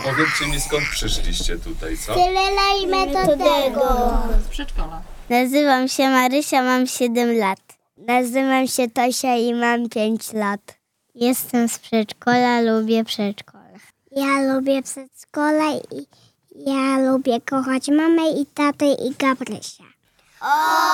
powiedzcie mi, skąd przyszliście tutaj, co? Tylela i Metodego. Z przedszkola. Nazywam się Marysia, mam 7 lat. Nazywam się Tosia i mam 5 lat. Jestem z przedszkola, lubię przedszkole. Ja lubię przedszkole i ja lubię kochać mamę i tatę i Gabrysia.